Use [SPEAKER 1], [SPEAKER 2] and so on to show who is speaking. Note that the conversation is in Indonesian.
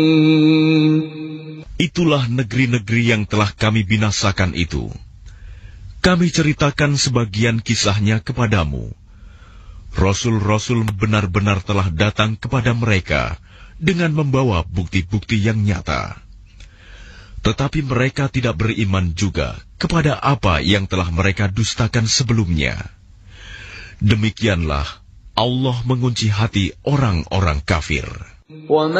[SPEAKER 1] Itulah negeri-negeri yang telah kami binasakan itu. Kami ceritakan sebagian kisahnya kepadamu. Rasul-rasul benar-benar telah datang kepada mereka dengan membawa bukti-bukti yang nyata. Tetapi mereka tidak beriman juga kepada apa yang telah mereka dustakan sebelumnya. Demikianlah Allah mengunci hati orang-orang kafir.